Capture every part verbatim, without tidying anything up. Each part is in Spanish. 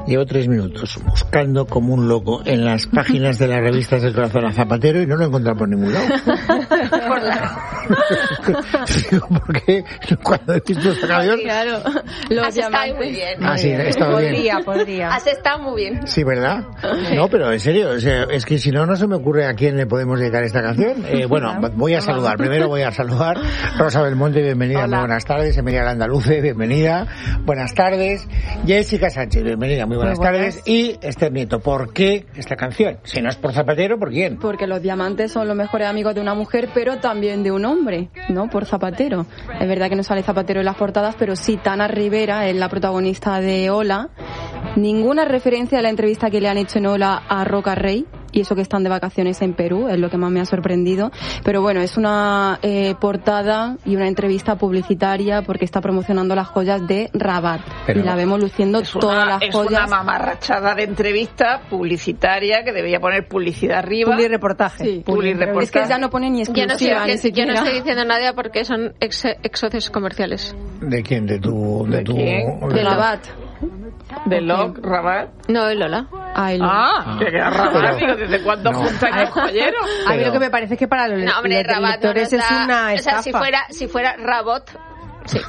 Llevo tres minutos buscando como un loco en las páginas de las revistas del Corazón a Zapatero y no lo he encontrado por ningún lado. Por la... Digo, ¿por qué cuando he visto esta canción? Claro, los Has estado muy bien. Ah, sí, he estado bien. Podría, podría. Has estado muy bien. Sí, ¿verdad? No, pero en serio, o sea, es que si no, no se me ocurre a quién le podemos dedicar esta canción. Eh, bueno, voy a saludar. Primero voy a saludar. Rosa Belmonte, bienvenida. Muy buenas tardes. Emilia Landaluce, bienvenida. Buenas tardes. Jessica Sánchez, bienvenida. Muy buenas, muy buenas tardes. Y Esther Nieto, ¿por qué esta canción? Si no es por Zapatero, ¿por quién? Porque los diamantes son los mejores amigos de una mujer, pero también de un hombre, ¿no? Por Zapatero. Es verdad que no sale Zapatero en las portadas, pero sí Tana Rivera es la protagonista de Hola. Ninguna referencia a la entrevista que le han hecho en Hola a Roca Rey, y eso que están de vacaciones en Perú, es lo que más me ha sorprendido. Pero bueno, es una eh, portada y una entrevista publicitaria porque está promocionando las joyas de Rabat. Pero y la vemos luciendo es una, todas las es joyas. Es una mamarrachada de entrevista publicitaria que debería poner publicidad arriba. Publireportaje. Sí, publireportaje. Es que ya no pone ni exclusiva, yo no ni estoy, yo no siquiera. estoy diciendo nada porque son ex, ex socios comerciales. ¿De quién? ¿De tu...? ¿De, ¿De tu quién? De Rabat. ¿De Locke, Rabat? No, de Lola. Ah, el... Ah, que era Rabat, digo, ¿desde cuándo no. apuntan los joyeros? A mí lo que me parece es que para los, no, hombre, los Rabat no lectores nos es da... una estafa. O sea, si fuera, si fuera Rabot... Sí.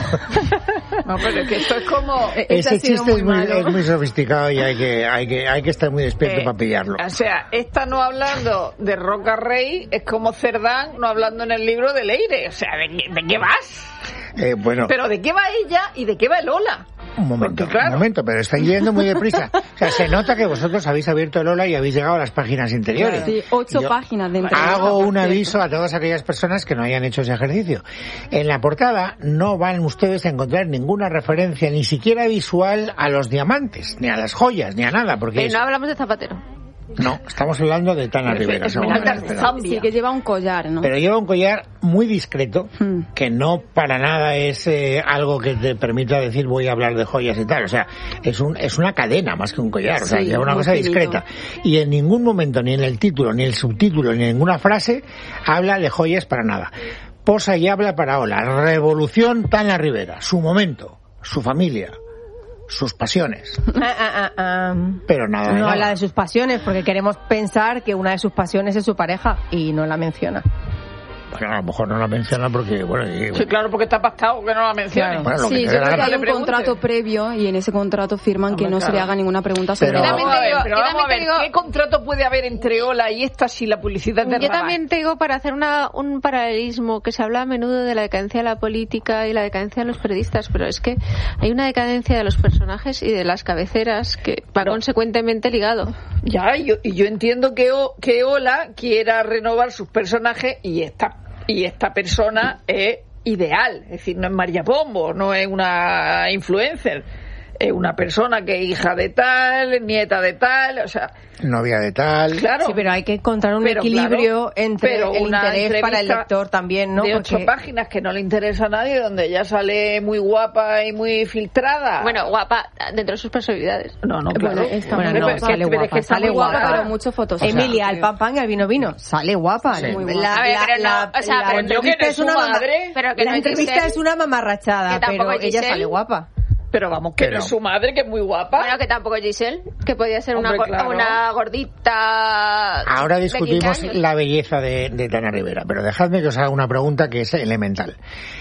No, pero es que esto es como... Ese chiste es muy, es muy sofisticado y hay que, hay que, hay que estar muy despierto eh, para pillarlo. O sea, esta no hablando de Roca Rey es como Cerdán no hablando en el libro de Leire. O sea, ¿de, de qué vas? Eh, bueno. Pero ¿de qué va ella y de qué va el Ola? Un momento, Porque, claro. un momento, pero estáis yendo muy deprisa. O sea, se nota que vosotros habéis abierto el Ola y habéis llegado a las páginas interiores. Sí, ocho Yo páginas de entrevista. Hago un aviso a todas aquellas personas que no hayan hecho ese ejercicio. En la portada no van ustedes a encontrar ninguna referencia, ni siquiera visual, a los diamantes, ni a las joyas, ni a nada, porque Pero es... no hablamos de Zapatero. No, estamos hablando de Tana Rivera. Sí, que lleva un collar, ¿no? Pero lleva un collar muy discreto, hmm. que no para nada es eh, algo que te permita decir voy a hablar de joyas y tal. O sea, es un es una cadena más que un collar. O sea, sí, lleva una cosa finito. discreta. Y en ningún momento, ni en el título, ni el subtítulo, ni en ninguna frase, habla de joyas para nada. Posa y habla para Hola. Revolución Tana Rivera. Su momento. Su familia. Sus pasiones. Ah, ah, ah, ah. Pero nada de No nada. habla de sus pasiones, porque queremos pensar que una de sus pasiones es su pareja y no la menciona. Bueno, a lo mejor no la menciona porque, bueno... Y, Sí, claro, porque está pactado que no la mencione. Bueno, lo sí, que yo te dé la creo que gana. hay un pregunte. contrato previo y en ese contrato firman Hombre, que no claro. se le haga ninguna pregunta sobre Pero- la También Vamos a te ver, digo- pero yo vamos a también ver, te digo- ¿qué contrato puede haber entre Ola y esta si la publicidad de Yo Rabat? también te digo, para hacer una, un paralelismo, que se habla a menudo de la decadencia de la política y la decadencia de los periodistas, pero es que hay una decadencia de los personajes y de las cabeceras que va consecuentemente ligado. Ya, y yo, y yo entiendo que, o, que Ola quiera renovar sus personajes y esta, y esta persona es ideal. Es decir, no es María Pombo, no es una influencer. Es una persona que es hija de tal, nieta de tal, o sea... Novia de tal... Claro. Sí, pero hay que encontrar un Pero, equilibrio claro, entre pero el una interés para el entrevista lector también, ¿no? de ocho Porque... páginas que no le interesa a nadie, donde ella sale muy guapa y muy filtrada. Bueno, guapa, dentro de sus personalidades. no, no, claro. Bueno, está Bueno, muy no, Pero es que- sale pero es guapa, que está sale muy guapa, guapa. pero mucho fotos. Emilia, al pan pan y al vino vino. Sale guapa. Sí. Muy La, guapa. A ver, pero no, la- o sea, la pero yo que entrevista no es es una su mama- madre, pero que la no es entrevista Giselle. es una mamarrachada, Que tampoco pero es ella Giselle. sale guapa. Pero vamos, que Pero- no es su madre, que es muy guapa. Bueno, que tampoco es Giselle, que podía ser una, Hombre, go- claro. una gordita... Ahora discutimos de quince años. la belleza de, de Tana Rivera, pero dejadme que os haga una pregunta que es elemental.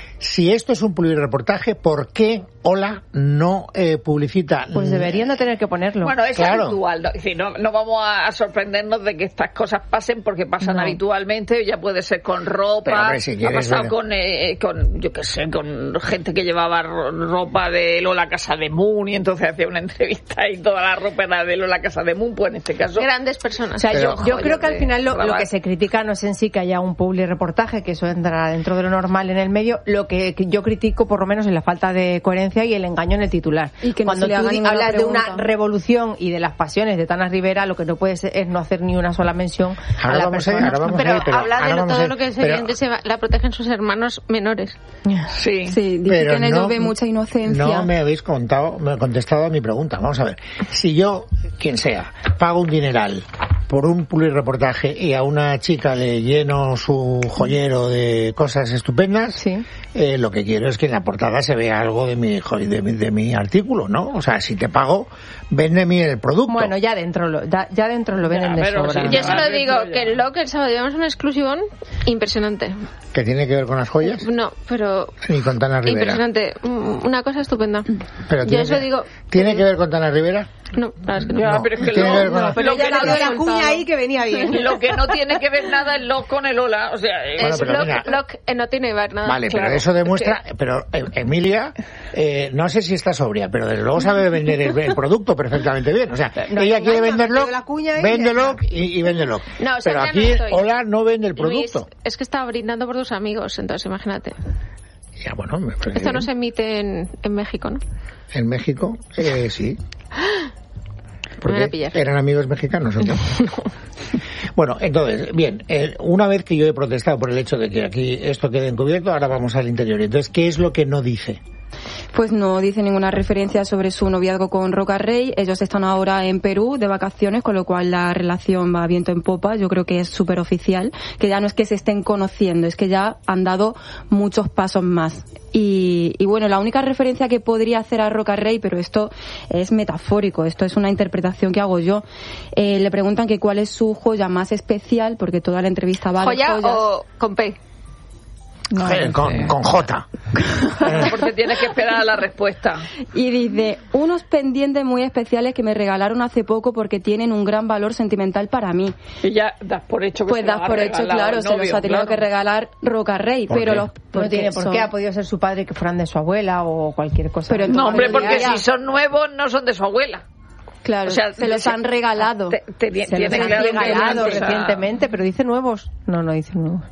Si esto es un publireportaje, ¿por qué Hola no eh, publicita? Pues deberían no tener que ponerlo. Bueno, es Claro. habitual, ¿no? Es decir, no, no vamos a, a sorprendernos de que estas cosas pasen porque pasan No. habitualmente, ya puede ser con ropa, Pero, hombre, si ha quieres pasado ver- con, eh, con, yo qué sé, con gente que llevaba ro- ropa de Lola Casa de Moon y entonces hacía una entrevista y toda la ropa era de Lola Casa de Moon, pues en este caso... Grandes personas. O sea, Pero- yo, yo creo que al final lo, lo Rabat. que se critica no es en sí que haya un public reportaje, que eso entra dentro de lo normal en el medio. Lo que que yo critico, por lo menos, es la falta de coherencia y el engaño en el titular. Y que no Cuando se le tú haga di- ninguna hablas de una pregunta. revolución y de las pasiones de Tana Rivera, lo que no puedes es no hacer ni una sola mención Ahora a la vamos a ir, persona. ahora vamos pero a ir, pero habla ahora de lo- vamos a todo ir, lo que es pero- evidente, se va- la protegen sus hermanos menores. Sí. Sí, dice Pero que en ellos no- ve mucha inocencia. No me habéis contado, me contestado a mi pregunta. Vamos a ver. Si yo, quien sea, pago un dineral por un publireportaje y a una chica le lleno su joyero de cosas estupendas, sí. eh, lo que quiero es que en la portada se vea algo de mi, de mi, de mi artículo, ¿no? O sea, si te pago, véndeme el producto. Bueno, ya dentro lo, ya, ya dentro lo venden Ya, de pero sobra. sí, Yo solo digo que el Lock el sábado llevamos un exclusivón impresionante. ¿Que tiene que ver con las joyas? No, pero Ni con Tana Rivera. impresionante. Mm, Una cosa estupenda. Pero Yo tiene eso que, digo... ¿Tiene que ver con Tana Rivera? No, la verdad es que no. Ya, No, pero es que tiene lo, que ver con no, la- pero Pero ya que le no dio la tiene- cuña ahí que venía bien. lo que no tiene que ver nada es Lock con el Ola. O sea, Bueno, Es pero Lock, mira. Lock, eh, no tiene que ver nada. Vale, claro, pero eso demuestra... es Pero eh, Emilia, eh, no sé si está sobria, pero desde luego sabe vender el, el producto perfectamente bien. O sea, No, ella no, quiere no, venderlo, le dio la cuña y vende ya Lock y, y vende Lock. No, pero sobria aquí, no estoy. Ola no vende el Luis, producto. es que estaba brindando por tus amigos, entonces imagínate. Ya, bueno, me parece Esto no bien. se emite en, en México, ¿no? En México, eh, sí. Me voy a Porque pillar. eran amigos mexicanos, ¿o qué? Bueno, entonces, bien, eh, una vez que yo he protestado por el hecho de que aquí esto quede encubierto, ahora vamos al interior. Entonces, ¿qué es lo que no dice? Pues no dice ninguna referencia sobre su noviazgo con Roca Rey. Ellos están ahora en Perú de vacaciones, con lo cual la relación va viento en popa. Yo creo que es súper oficial, que ya no es que se estén conociendo, es que ya han dado muchos pasos más. Y, y bueno, la única referencia que podría hacer a Roca Rey, pero esto es metafórico, esto es una interpretación que hago yo. Eh, le preguntan que cuál es su joya más especial, porque toda la entrevista va de ¿Joya joyas. o con P? No, Eh, no con, sé. con J. Porque tienes que esperar a la respuesta. Y dice, unos pendientes muy especiales que me regalaron hace poco porque tienen un gran valor sentimental para mí. Y ya das por hecho que Pues se lo das ha por hecho, regalado claro, al se los novio, ha tenido claro. que regalar Roca Rey, ¿Por pero qué? los No porque tiene por son- qué, ha podido ser su padre que fueran de su abuela o cualquier cosa. Pero No, hombre, Pero porque ya- si son nuevos no son de su abuela. Claro, O sea, se los se- han regalado. Te- te- se los tiene han claro que regalado una cosa recientemente, pero dice nuevos. No, no dice nuevos.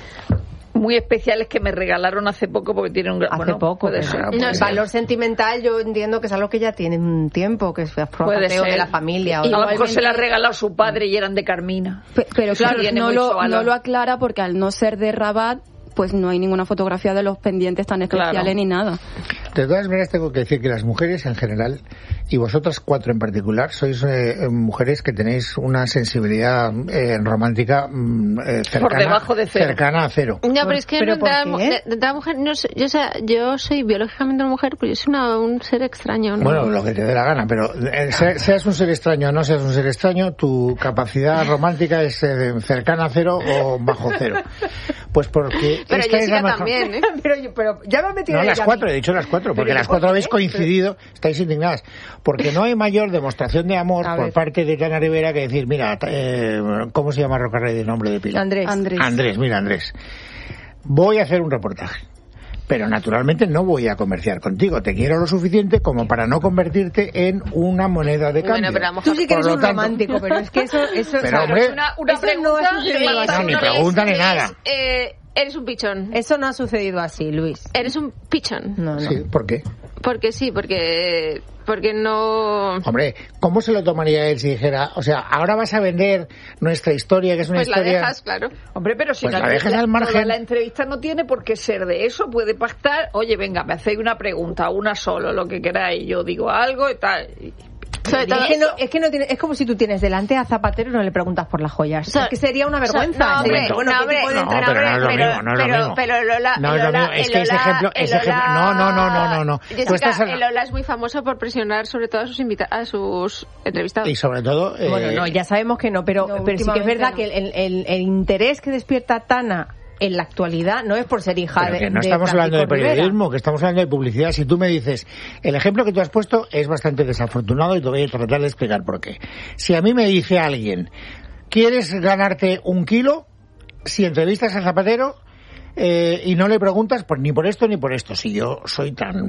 muy especiales que me regalaron hace poco porque tienen un gran... Hace bueno, poco. puede pero ser. No el sé. valor sentimental yo entiendo que es algo que ya tiene un tiempo, que es Puede formateo ser. de la familia. o A de- lo mejor Igualmente- se la ha regalado su padre y eran de Carmina. Pe- Pero Eso claro, tiene no mucho lo, valor. no lo aclara porque al no ser de Rabat, pues no hay ninguna fotografía de los pendientes tan especiales Claro. ni nada. De todas maneras, tengo que decir que las mujeres en general, y vosotras cuatro en particular, sois eh, mujeres que tenéis una sensibilidad eh, romántica mm, eh, cercana, debajo de cero. cercana a cero. No, pero es que ¿Pero no, por de, la, qué? mu- de- de la mujer, no sé, yo, o sea, yo soy biológicamente una mujer, pero yo soy una, un ser extraño, ¿no? Bueno, lo que te dé la gana, pero eh, se- seas un ser extraño o no seas un ser extraño, tu capacidad romántica es eh, cercana a cero o bajo cero. Pues porque pero esta es la Jessica mejor... también, ¿eh? pero, yo- pero ya me he metido No, ella las a cuatro, mí. he dicho las cuatro, porque Pero las ¿por cuatro qué? habéis coincidido, estáis indignadas. Porque no hay mayor demostración de amor A por ver. parte de Tana Rivera que decir, mira, eh, ¿cómo se llama Roca Rey de nombre de pila? Andrés. Andrés. Andrés, mira Andrés. Voy a hacer un reportaje. Pero naturalmente no voy a comerciar contigo. Te quiero lo suficiente como para no convertirte en una moneda de cambio. Bueno, pero a lo mejor- Tú sí que Por eres lo un tanto- romántico, pero es que eso... eso Pero, o sea, hombre, Una, una Eso pregunta... no ha sucedido Luis, así. No, ni Luis, pregunta ni Luis, nada. Eh, eres un pichón. eso no ha sucedido así, Luis. Eres un pichón. No, no. Sí, ¿por qué? Porque sí, porque porque no... Hombre, ¿cómo se lo tomaría él si dijera, o sea, ahora vas a vender nuestra historia, que es una Pues la historia... dejas, claro. Hombre, pero si Pues no- la dejas al margen. toda la entrevista no tiene por qué ser de eso, puede pactar, oye, venga, me hacéis una pregunta, una solo, lo que queráis, yo digo algo y tal. Y- Sobre todo Es que, no, eso. es que no tiene, es como si tú tienes delante a Zapatero y no le preguntas por las joyas. So- es que sería una vergüenza. So- no, Sería, hombre, bueno, no, ¿qué hombre, tipo de No, entrenador pero no es lo pero- mismo, no es lo pero- mismo. pero Lola, No el es lo Lola- mismo, es el que ese Lola- ejemplo- el ese ejemplo- Lola- no, no, no, no, no, no. Tú Jessica, estás al- el Lola es muy famoso por presionar sobre todo a sus invita a sus entrevistados. Y sobre todo... eh, Bueno, no, ya sabemos que no, pero, No, pero sí que es verdad últimamente que el, el- el interés que despierta Tana en la actualidad no es por ser hija Pero de que no de estamos hablando de Francisco periodismo, que estamos hablando de publicidad. Si tú me dices, el ejemplo que tú has puesto es bastante desafortunado y te voy a tratar de explicar por qué. Si a mí me dice alguien, ¿quieres ganarte un kilo? Si entrevistas a Zapatero eh, y no le preguntas pues ni por esto ni por esto. Si yo soy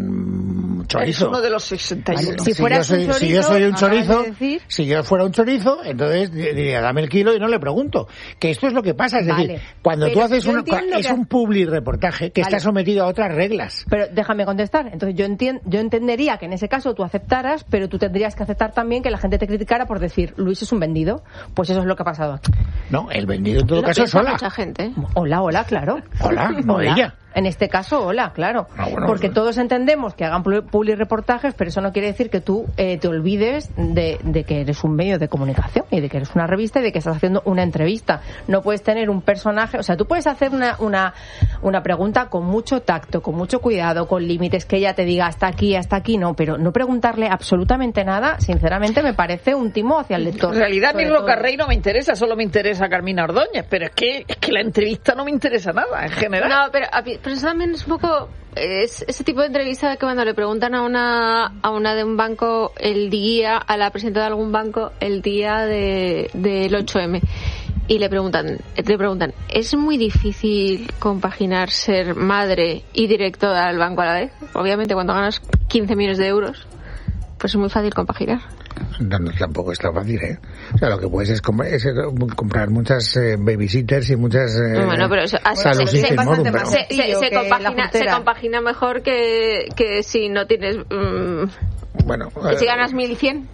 tan Es chorizo. uno de los sesenta y uno. Si fueras yo soy, un si yo chorizo, soy un acabas chorizo, de decir. si yo fuera un chorizo, entonces di- diría, dame el kilo y no le pregunto. Que esto es lo que pasa, es Vale. decir, cuando tú Pero haces yo un, entiendo es que- un publi reportaje que Vale. está sometido a otras reglas. Pero déjame contestar. Entonces yo entien- yo entendería que en ese caso tú aceptaras, pero tú tendrías que aceptar también que la gente te criticara por decir Luis es un vendido. Pues eso es lo que ha pasado aquí. No, el vendido en todo Lo caso es piensa Ola. mucha gente. Hola, hola, claro. Hola, no Hola. ella. En este caso, Ola, claro. Ah, bueno, Porque pues... todos entendemos que hagan publireportajes, pero eso no quiere decir que tú eh, te olvides de, de que eres un medio de comunicación y de que eres una revista y de que estás haciendo una entrevista. No puedes tener un personaje, o sea, tú puedes hacer una, una, una pregunta con mucho tacto, con mucho cuidado, con límites, que ella te diga hasta aquí, hasta aquí, no, pero no preguntarle absolutamente nada, sinceramente me parece un timo hacia el lector. En realidad a mí Rocarrey no me interesa, solo me interesa Carmina Ordóñez, pero es que, es que la entrevista no me interesa nada, en general. No, pero, pero eso también es un poco... Es ese tipo de entrevista que cuando le preguntan a una a una de un banco el día, a la presidenta de algún banco, el día de del ocho eme, y le preguntan, le preguntan, ¿es muy difícil compaginar ser madre y directora del banco a la vez? Obviamente cuando ganas quince millones de euros, pues es muy fácil compaginar. No, no, tampoco es tan fácil, ¿eh? O sea, lo que puedes es, com- es comprar muchas eh, babysitters y muchas... Eh, bueno, pero eso, así, se, se, morum, pero... se, se, se, compagina, se compagina mejor que, que si no tienes... Um, bueno, que si ganas mil cien.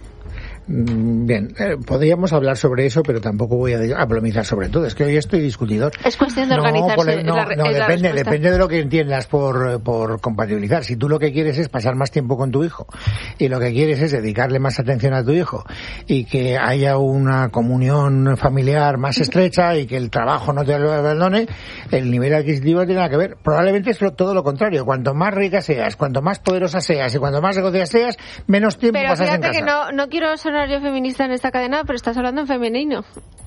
Bien, eh, podríamos hablar sobre eso, pero tampoco voy a, a polemizar sobre todo. Es que hoy estoy discutidor. Es cuestión de organizarse. No, por, no, la, no depende, la depende de lo que entiendas por, por compatibilizar. Si tú lo que quieres es pasar más tiempo con tu hijo y lo que quieres es dedicarle más atención a tu hijo y que haya una comunión familiar más estrecha y que el trabajo no te lo abandone, el nivel adquisitivo tiene nada que ver. Probablemente es todo lo contrario. Cuanto más rica seas, cuanto más poderosa seas y cuanto más negociada seas, menos tiempo pero pasas en casa. Pero fíjate que no, no quiero sonar yo feminista en esta cadena, pero estás hablando en femenino.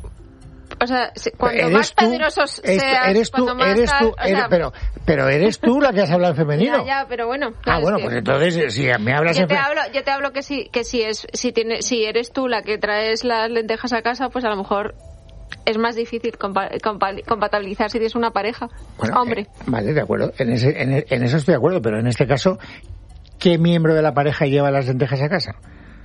O sea, cuando eres más tú, poderosos es, seas, eres tú, cuando más eres tal, tú, o eres, sea, pero, pero eres tú la que has hablado en femenino. Ya, ya, pero bueno. Ah, bueno, es que pues entonces si me hablas yo en te fe... hablo, yo te hablo que si que si es si tiene si eres tú la que traes las lentejas a casa, pues a lo mejor es más difícil compa- compa- compatibilizar si tienes una pareja. Bueno, hombre. Eh, vale, de acuerdo. En ese en, en eso estoy de acuerdo, pero en este caso, ¿qué miembro de la pareja lleva las lentejas a casa?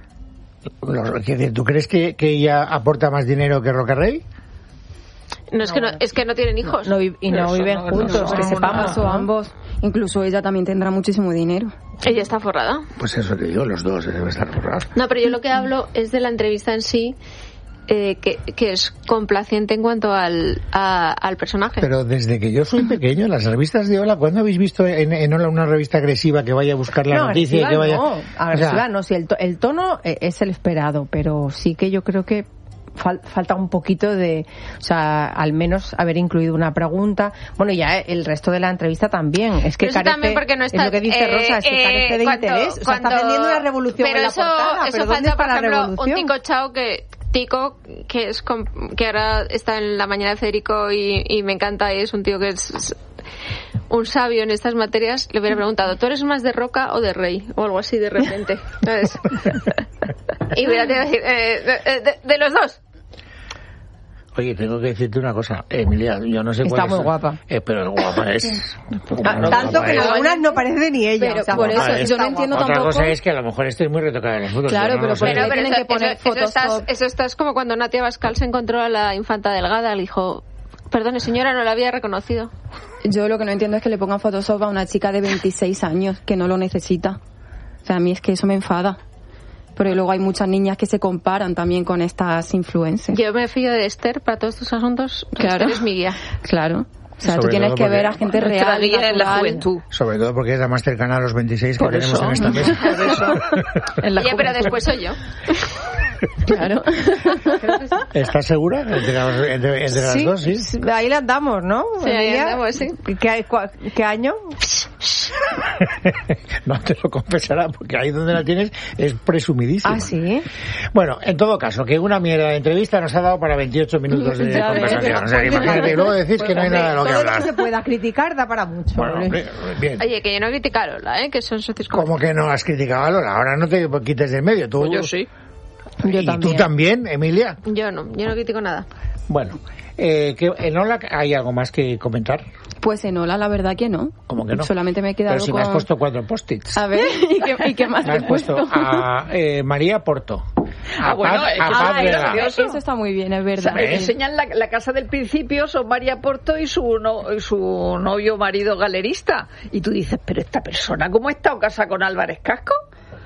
¿Tú crees que, que ella aporta más dinero que Rocarrey? No, es que no, es que no tienen hijos. No, no, y no Eso, viven no, juntos, no, que no, sepamos. O ambos. Incluso ella también tendrá muchísimo dinero. Ella está forrada. Pues eso te digo, los dos deben estar forrados. No, pero yo lo que hablo es de la entrevista en sí, eh, que, que es complaciente en cuanto al, a, al personaje. Pero desde que yo soy pequeño, las revistas de Ola, ¿cuándo habéis visto en, en Ola una revista agresiva que vaya a buscar la no, noticia? Agresiva Que vaya... no, agresiva o sea, no, si el, to- el tono eh, es el esperado, pero sí que yo creo que fal- falta un poquito de, o sea, al menos haber incluido una pregunta. Bueno, ya eh, el resto de la entrevista también. Es que pero eso carece, también porque no está, es lo que dice eh, Rosa, es que eh, carece de cuando, interés. O sea, cuando, está vendiendo una revolución pero en la eso, portada, eso pero ¿dónde falta, está por la ejemplo, revolución? un Tico Chao que Tico, que es com- que ahora está en la mañana de Federico y, y me encanta, y es un tío que es, es un sabio en estas materias, le hubiera preguntado, ¿tú eres más de Roca o de Rey? O algo así de repente, ¿sabes? Y hubiera tenido que decir, eh, de, de, de los dos. Oye, tengo que decirte una cosa, Emilia, yo no sé Está cuál es... muy guapa. Eh, pero guapa es... Ah, tanto que en algunas no parece ni ella. Pero o sea, por guapa eso es. yo no entiendo Otra tampoco. cosa es que a lo mejor estoy muy retocada en el fútbol. Claro, no pero lo sé. ¿por qué Pero, pero tienen eso, que poner eso, eso, estás, Photoshop? eso estás como cuando Natia Bascal se encontró a la infanta Delgada, le dijo, perdone señora, no la había reconocido. Yo lo que no entiendo es que le pongan Photoshop a una chica de veintiséis años que no lo necesita. O sea, a mí es que eso me enfada. Pero luego hay muchas niñas que se comparan también con estas influencers. Yo me fío de Esther para todos estos asuntos. Claro. Esther es mi guía. Claro. O sea, Sobre tú tienes todo que porque- ver a gente Nuestra real, guía en la natural. juventud. Sobre todo porque es la más cercana a los veintiséis que Por tenemos eso. en esta mesa. Por eso. En la Oye, pero juventud. después soy yo. Claro. ¿Estás segura? Entre, los- entre- entre las Sí, dos, sí. sí, ahí la andamos, ¿no? Sí, ahí Emilia? andamos, sí. ¿Qué, cua- ¿Qué año? No te lo confesará, porque ahí donde la tienes es presumidísima. Ah, sí. Bueno, en todo caso, que una mierda de entrevista nos ha dado para veintiocho minutos de Ya ves. conversación. O sea, que imagínate, y luego decís que no hay nada de lo que Todo lo que hablar. se pueda criticar da para mucho. Bueno, hombre, bien. Oye, que yo no critico a Lola, ¿eh? Que son socios ¿Cómo que no has criticado a Lola? Ahora no te quites del medio. Tú, Pues yo sí. Yo ¿Y también. tú también, Emilia? Yo no, yo no critico nada. Bueno, eh, que en Ola hay algo más que comentar. Pues en Ola, la verdad que no. ¿Cómo que no? Solamente me he quedado Pero si con... me has puesto cuatro post-its. A ver, ¿y qué, y qué más Me te has he puesto a eh, María Porto. A Ah, bueno, Paz- es que a eso Paz es Vega. gracioso. Eso está muy bien, es O verdad. sea, ¿Ves? enseñan la, la casa del principio, son María Porto y su, no, y su novio marido galerista. Y tú dices, pero esta persona, ¿cómo ha estado casada con Álvarez Casco?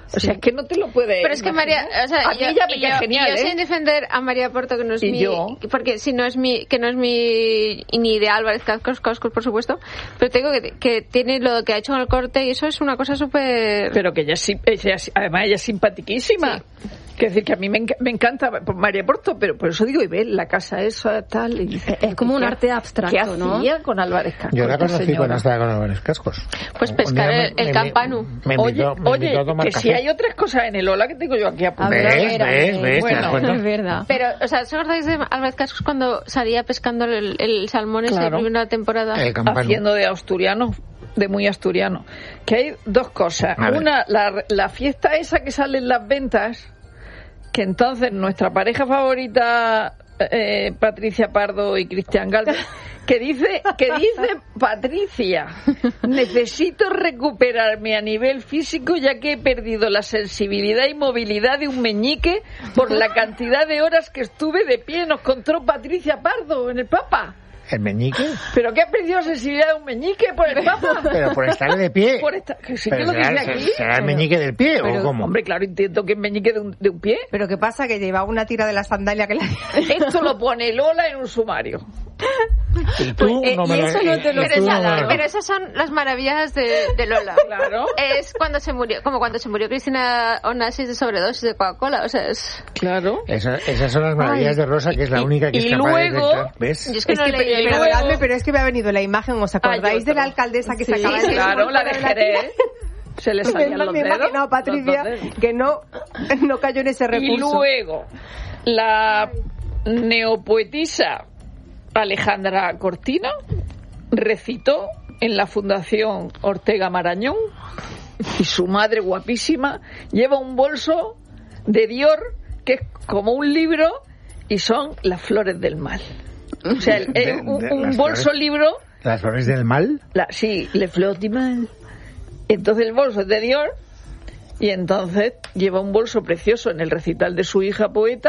O sea, es que no te lo puedes. Pero es que María, o sea, a yo, mí ya me y cae yo, genial, y yo ¿eh? sin defender a María Porto, que no es ¿Y mi, yo? porque si no es mi, que no es mi ni de Álvarez Cascos, Cascos, por supuesto, pero te digo que, que tiene lo que ha hecho en el corte y eso es una cosa súper. Pero que ella, sí- ella, además ella es simpaticísima. Sí. Quiero decir que a mí me, enca- me encanta María Porto, pero por eso digo, y ve la casa esa, tal. Y dice, Es como un ¿qué- arte abstracto, ¿Qué ¿no? hacía con Álvarez Cascos? Yo la esta conocí señora? cuando estaba con Álvarez Cascos. Pues Un pescar día el- el campanu. Me Oye, invitó, me oye invitó a tomar que café. si hay otras cosas en el Ola que tengo yo aquí A apuntado. ver, a ¿Ves? ver, a ¿Ves? ver. ¿Ves? ¿Te das Bueno. cuenta? Es verdad. Pero, o sea, ¿os acordáis de Álvarez Cascos cuando salía pescando el, el salmón ese en Claro. la primera temporada? El campano. Haciendo de asturiano, de muy asturiano. Que hay dos cosas. A ver. Una, la, la fiesta esa que sale en las ventas, que entonces nuestra pareja favorita, eh, Patricia Pardo y Cristian Galvez, que dice, que dice Patricia, necesito recuperarme a nivel físico ya que he perdido la sensibilidad y movilidad de un meñique por la cantidad de horas que estuve de pie. Nos contó Patricia Pardo en el Papa. ¿El meñique? ¿Pero qué ha perdido la sensibilidad de un meñique por el Papa? Pero por estar de pie. Por esta, que sí Pero que lo será, dice aquí. ¿será el meñique del pie Pero, o cómo? Hombre, claro, entiendo que es meñique de un, de un pie. Pero ¿qué pasa? Que llevaba una tira de la sandalia que le Esto lo pone Lola en un sumario. Y tú eh, no me y lo- eso no te y lo tú Pero, no esa- me lo- pero esas son las maravillas de, de Lola. Claro. Es cuando se murió, como cuando se murió Cristina Onassis de sobredosis de Coca-Cola. O sea, es. Claro. Esa- esas son las maravillas de Rosa, que es la Y- única que y es capaz de luego- detectar. ¿Ves? Yo es que Es no que, leí el y libro. luego- perdonadme, pero es que me ha venido la imagen. ¿Os acordáis Ay, de la otro. alcaldesa que Sí, se acaba de Claro, la de Jerez. Se le Me salían me los he dedos. imaginado a Patricia los dedos. que no, no cayó en ese Y recurso. luego, la neopoetisa Alejandra Cortina recitó en la Fundación Ortega Marañón y su madre guapísima lleva un bolso de Dior que es como un libro y son las flores del mal. O sea, el- De- el- un, de un las bolso flores. libro, Las flores del mal. la, sí, le flores du mal. Entonces el bolso es de Dior y entonces lleva un bolso precioso en el recital de su hija poeta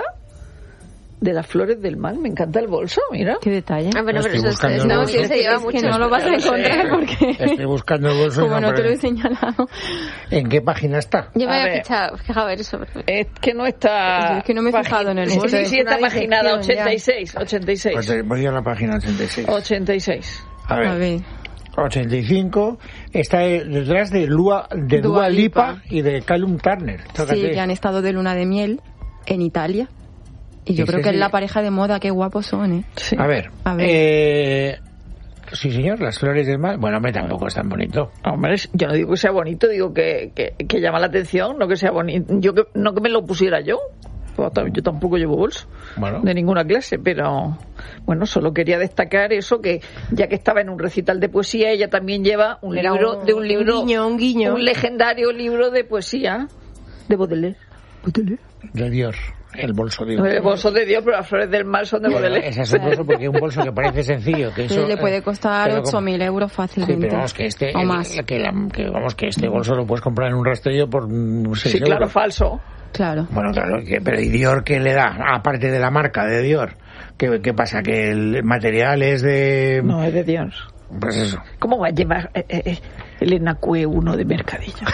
de las flores del mal. Me encanta el bolso, mira. Qué detalle. Ah, bueno, Estoy pero eso es, buscando es- el no, bolso. sí, se lleva Es que mucho. no lo vas a Ya lo sé. encontrar porque Estoy buscando el bolso. y como no te lo he aparece. señalado. ¿En qué página está? Yo me A había ver. fichado, fijado ver eso. Es que no está... Yo es que no me he pagi- fijado en el Sí, bolso, sí, es sí, está una paginada disección ochenta y seis, ochenta y seis. Pues voy a la página ochenta y seis. ochenta y seis. A ver. A ver. ochenta y cinco está detrás de Lua, de Dua, Dua Lipa. Lipa y de Callum Turner. Sí, Tócate. que han estado de luna de miel en Italia. Y yo Sí, creo sí, que sí. es la pareja de moda, qué guapos son, ¿eh? Sí. A ver. A ver. Eh, sí, señor, las flores del mal. Bueno, hombre, tampoco es tan bonito. Hombre, yo no digo que sea bonito, digo que, que, que llama la atención, no que sea bonito. Yo que, no que me lo pusiera yo. Pues, Yo tampoco llevo bolso Bueno. de ninguna clase, pero bueno, solo quería destacar eso, que ya que estaba en un recital de poesía, ella también lleva un Era libro un- de un libro, un guiño, un guiño. un legendario libro de poesía de Baudelaire. Baudelaire. De Dior. El bolso de Dior. El bolso de Dios, pero las flores del mal son de Bueno, Baudelaire. ese es un bolso porque un bolso que parece sencillo. Que Sí, eso, le puede eh, costar pero ocho como- mil euros Sí, fácilmente. pero vamos que este, o el- más. que, la- que vamos que este bolso lo puedes comprar en un rastrillo por mm, seis Sí, claro, euros. falso. Claro. Bueno, claro, que, pero ¿y Dior qué le da? Aparte de la marca de Dior. ¿Qué, qué pasa? ¿Que el material es de...? No, es de Dios. Pues eso. ¿Cómo va a llevar eh, eh, eh, el Enacue uno de Mercadillo?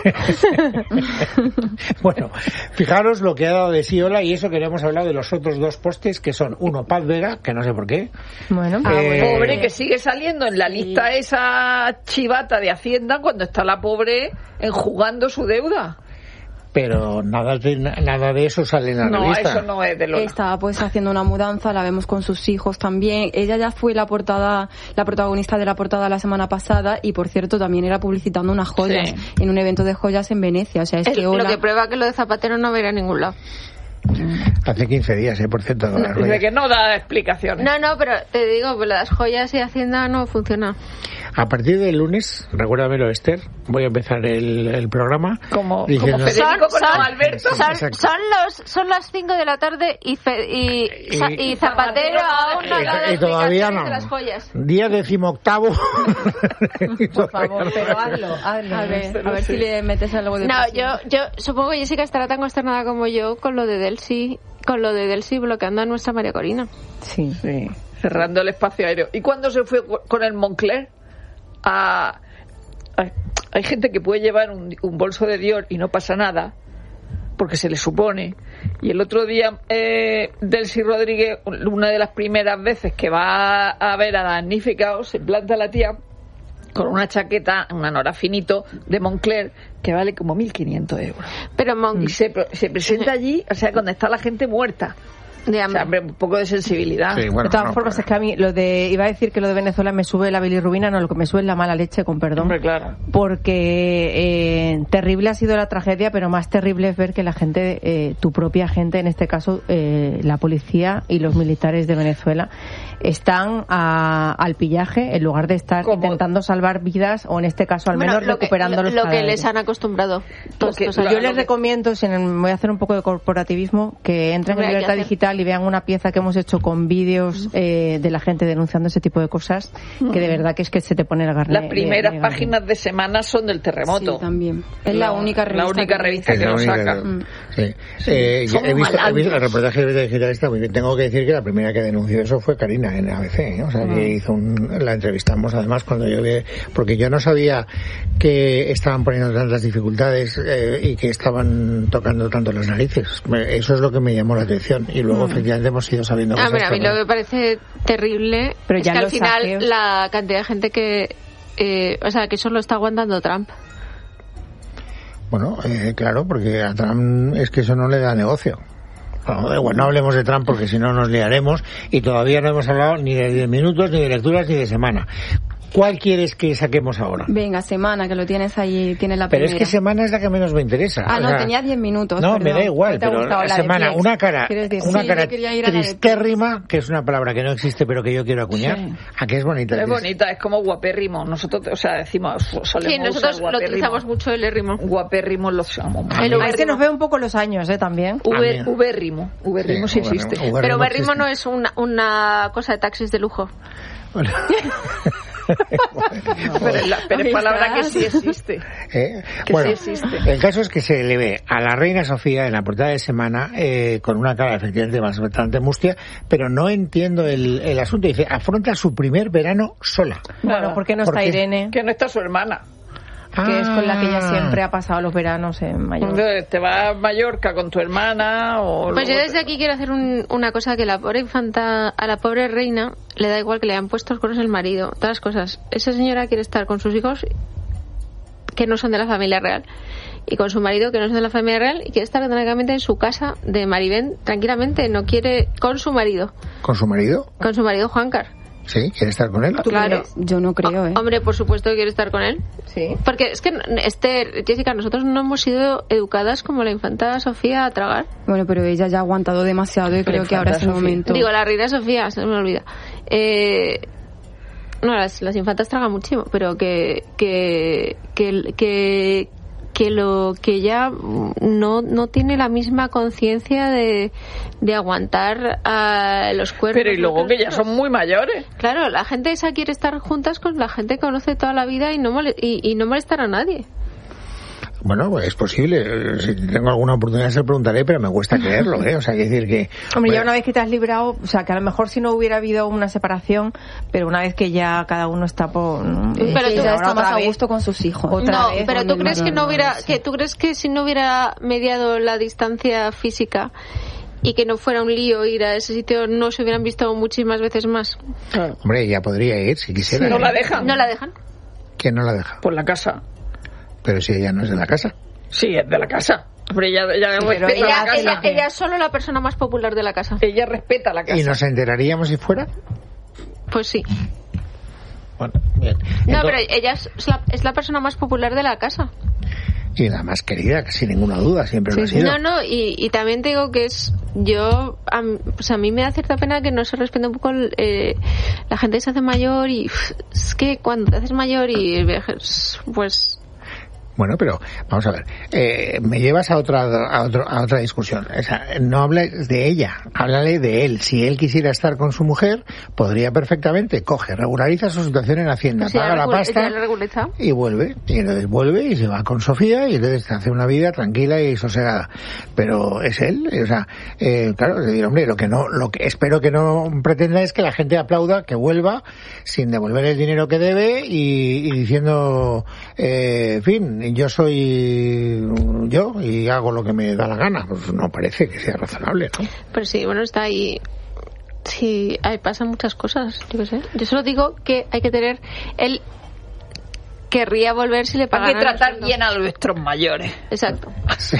Bueno, fijaros lo que ha dado de sí Ola, y eso queríamos hablar de los otros dos postes, que son uno Paz Vega, que no sé por qué. Bueno, Ah, bueno. Pobre, que sigue saliendo en la lista esa chivata de Hacienda cuando está la pobre enjugando su deuda. Pero nada de, nada de eso sale en la No, revista. eso no es de Lola. Estaba pues haciendo una mudanza, la vemos con sus hijos también. Ella ya fue la portada, la protagonista de la portada la semana pasada y por cierto también era publicitando unas joyas Sí. en un evento de joyas en Venecia. O sea, es, Es que lo Ola... que prueba que lo de Zapatero no va a ir a ningún lado. Hace quince días, ¿eh? Por cierto. con las Dice joyas. que no da explicaciones. No, no, pero te digo, pues las joyas y Hacienda no funciona. A partir del lunes, recuérdamelo, Esther, voy a empezar el, el programa. Como, diciendo- como Federico con don Alberto. Son, Exacto. son los son las cinco de la tarde y, Fe- y, Y- y Zapatero aún no ha dado y, y todavía explicaciones no. de las joyas. Día decimoctavo. por favor, pero hazlo, hazlo. A ver, a ver si le metes algo de No, pasión. yo yo supongo que Jessica estará tan consternada como yo con lo de Delcy, con lo de Delcy bloqueando a nuestra María Corina. Sí. Sí, cerrando el espacio aéreo. ¿Y cuándo se fue con el Moncler a, a, hay gente que puede llevar un, un bolso de Dior y no pasa nada, porque se le supone. Y el otro día, eh, Delcy Rodríguez, una de las primeras veces que va a ver a Damnificados, se planta la tía con una chaqueta, una Nora Finito de Moncler, que vale como mil quinientos euros. Pero Mon... Y se, se presenta allí, o sea, cuando está la gente muerta. De o sea, un poco de sensibilidad. Sí, bueno, de todas no, formas, claro. es que a mí lo de, iba a decir que lo de Venezuela me sube la bilirrubina, no, lo que me sube es la mala leche, con perdón. Hombre, claro. Porque eh, terrible ha sido la tragedia, pero más terrible es ver que la gente, eh, tu propia gente, en este caso eh, la policía y los militares de Venezuela, están a, al pillaje en lugar de estar ¿Cómo? intentando salvar vidas, o en este caso al menos bueno, lo recuperando que, los lo, lo que cadáveres. les han acostumbrado todos que- estos lo- años. Yo les recomiendo, si en- voy a hacer un poco de corporativismo, que entren Hombre, en hay que Libertad hacer. Digital y vean una pieza que hemos hecho con vídeos eh, de la gente denunciando ese tipo de cosas, que de verdad que es que se te pone la carne. Las primeras de- de- páginas de semana son del terremoto. Sí, también. Es la, única revista. La única que- revista Es que la lo única saca. que- Mm. Sí. Eh, yo he, Somos visto, he visto el malandros. reportaje de Digital, está muy bien. Tengo que decir que la primera que denunció eso fue Karina en A B C, ¿eh? O sea, que hizo un, la entrevistamos además cuando yo vi, porque yo no sabía que estaban poniendo tantas dificultades eh, y que estaban tocando tanto las narices. Me- Eso es lo que me llamó la atención y luego efectivamente hemos ido sabiendo Ah, cosas. mira, a mí pero- lo que me parece terrible Pero es ya que al los final saqueos- la cantidad de gente que... Eh, o sea, que eso lo está aguantando Trump. Bueno, eh, claro, porque a Trump es que eso no le da negocio. Bueno, da igual, no hablemos de Trump porque si no nos liaremos y todavía no hemos hablado ni de diez minutos, ni de lecturas, ni de semana. ¿Cuál quieres que saquemos ahora? Venga, semana, que lo tienes ahí, tienes la Pero primera. es que semana es la que menos me interesa. Ah, O no, sea, tenía diez minutos. No, perdón. me da igual, ¿Te ha pero gustado la la de semana, Plex? una cara, ¿Quieres decir? una Sí, cara yo quería ir a la de tristérrima, que es una palabra que no existe pero que yo quiero acuñar. Sí. ¿A qué es bonita? Es bonita, es como guapérrimo. Nosotros, o sea, decimos, solemos Sí, nosotros usar lo guapérrimo. utilizamos mucho el rimo. Guapérrimo lo usamos mucho. El A veces ubérrimo. nos ve un poco los años, ¿eh? También. Uber, También. ubérrimo. Ubérrimo sí, Sí, existe. ubérrimo. Pero no berrimo existe. no es una, una cosa de taxis de lujo. Bueno. Pero es, la, pero es palabra que sí existe. ¿Eh? Que Bueno, sí existe. el caso es que se le ve a la reina Sofía en la portada de semana eh, con una cara efectivamente bastante mustia, pero no entiendo el, el asunto. Dice, afronta su primer verano sola. Bueno, ¿por qué no ¿Por está qué? Irene? Que no está su hermana. Que es con la que ella Ah. siempre ha pasado los veranos en Mallorca. Entonces, te vas a Mallorca con tu hermana o... Pues yo luego desde te- aquí quiero hacer un- una cosa que la pobre infanta, a la pobre reina, le da igual que le hayan puesto los cuernos el marido, todas las cosas. Esa señora quiere estar con sus hijos que no son de la familia real y con su marido que no son de la familia real y quiere estar tranquilamente en su casa de Maribén, tranquilamente, no quiere con su marido, ¿Con su marido? con su marido Juancar. ¿Sí? ¿Quiere estar con él? ¿Tú Claro. crees? Yo no creo, ¿eh? Hombre, por supuesto que quiere estar con él. Sí. Porque es que, Esther, Jessica, nosotros no hemos sido educadas como la infanta Sofía a tragar. Bueno, pero ella ya ha aguantado demasiado y creo que ahora es el Sofía. momento. Digo, la reina Sofía, se me olvida. Eh, no, las, las infantas tragan muchísimo, pero que que que, que, que lo que ella no no tiene la misma conciencia de, de aguantar a los cuerpos. Pero y luego que ya son muy mayores. Claro, la gente esa quiere estar juntas con la gente que conoce toda la vida y no mole- y, y no molestar a nadie. Bueno, pues es posible. Eh, Si tengo alguna oportunidad se lo preguntaré, pero me cuesta creerlo, ¿eh? O sea, hay que decir que... Hombre, ya bueno, una vez que te has librado, o sea, que a lo mejor si no hubiera habido una separación, pero una vez que ya cada uno está por... Es Pero que tú- ella ahora está más otra a vez- gusto con sus hijos. Otra No, vez pero con tú el crees que no marido, hubiera sí. que tú crees que si no hubiera mediado la distancia física y que no fuera un lío ir a ese sitio no se hubieran visto muchísimas veces más. Hombre, ella podría ir si quisiera. No ¿eh? la dejan. No la dejan. ¿Quién no la deja? Por la casa. Pero si ella no es de la casa. Sí, es de la casa. Pero ella, ella pero respeta ella la Ella, hace casa. ella, ella es solo la persona más popular de la casa. Ella respeta la casa. ¿Y nos enteraríamos si fuera? Pues sí. Bueno, bien. No, Entonces- pero ella es la, es la persona más popular de la casa. Y la más querida, que sin ninguna duda, siempre lo ha sido. No, no, y, y también te digo que es yo, a, mí- pues a mí me da cierta pena que no se respete un poco el, eh, la gente que se hace mayor y uf, es que cuando te haces mayor y viajes, pues Bueno, pero vamos a ver, eh, me llevas a otra a, otro, a otra discusión. O sea, no hables de ella, háblale de él. Si él quisiera estar con su mujer, podría perfectamente, coge, regulariza su situación en Hacienda, pues paga la pasta y vuelve. Y entonces vuelve y se va con Sofía y entonces hace una vida tranquila y sosegada. Pero es él, o sea, eh, claro, decir, hombre, lo que no, lo que espero que no pretenda es que la gente aplauda que vuelva sin devolver el dinero que debe y, y diciendo, eh, en fin, yo soy yo y hago lo que me da la gana. Pues no parece que sea razonable, ¿no? Pero sí, bueno, está ahí. Sí, ahí pasan muchas cosas, yo qué sé. Yo solo digo que hay que tener el querría volver si le pagan. Hay que tratar bien a nuestros mayores. Exacto. Sí.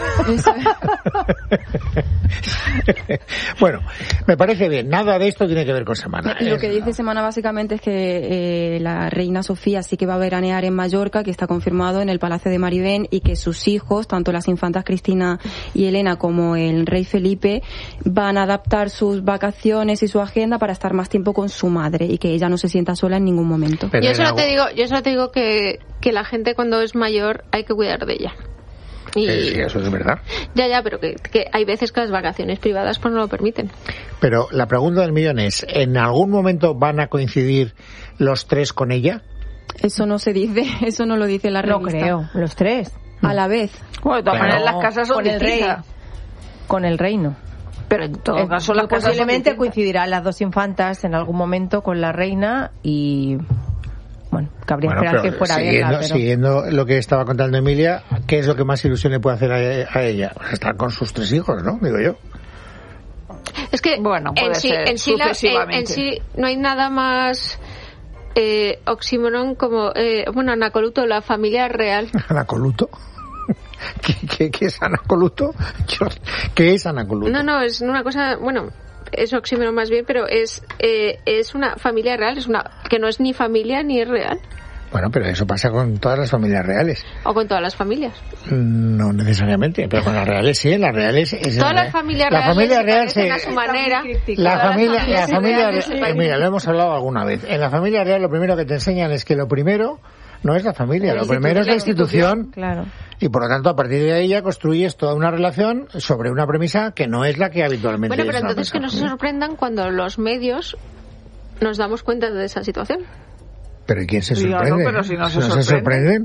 Bueno, me parece bien. Nada de esto tiene que ver con Semana. Lo que dice Semana básicamente es que eh, la reina Sofía sí que va a veranear en Mallorca, que está confirmado en el Palacio de Maribén, y que sus hijos, tanto las infantas Cristina y Elena como el rey Felipe, van a adaptar sus vacaciones y su agenda para estar más tiempo con su madre y que ella no se sienta sola en ningún momento. Pero yo solo te digo, yo solo te digo que Que, que la gente cuando es mayor hay que cuidar de ella. Y eh, sí, eso es verdad. Ya, ya, pero que, que hay veces que las vacaciones privadas pues no lo permiten. Pero la pregunta del millón es, ¿en algún momento van a coincidir los tres con ella? Eso no se dice, eso no lo dice la revista. No creo, los tres. A la vez. Bueno, de todas Pero maneras las casas son con el rey. distintas. Con el reino. Pero en todo Eh, caso las casas son posiblemente distintas. coincidirán las dos infantas en algún momento con la reina y... Bueno, cabría Bueno, esperar pero que fuera siguiendo, guerra, pero... siguiendo lo que estaba contando Emilia, ¿qué es lo que más ilusión le puede hacer a, a ella? Pues estar con sus tres hijos, ¿no? Digo yo. Es que bueno, puede en, sí, ser, en, sí la, en, en sucesivamente. sí no hay nada más eh, oxímoron como, eh, bueno, Anacoluto, la familia real. ¿Anacoluto? ¿Qué, qué, qué es Anacoluto? Yo- ¿Qué es Anacoluto? No, no, es una cosa, bueno, es oxímoron más bien, pero es eh, es una familia real, es una que no es ni familia ni es real. Bueno, pero eso pasa con todas las familias reales. O con todas las familias. No necesariamente, pero con las reales sí, las reales... Es Todas las familias la reales familia se real parecen se... a su manera. La Todas las familia, la familias familia, reales se eh, parecen. mira, lo hemos hablado alguna vez. En la familia real lo primero que te enseñan es que lo primero no es la familia, lo primero es la institución. Claro. Y por lo tanto, a partir de ahí ya construyes toda una relación sobre una premisa que no es la que habitualmente Bueno, pero es una entonces que no se premisa. sorprendan cuando los medios nos damos cuenta de esa situación. Pero ¿y quién se Claro, sorprende? pero si no se se sorprenden.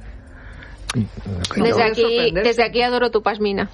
Desde puede aquí, sorprenderse. desde aquí adoro tu pasmina.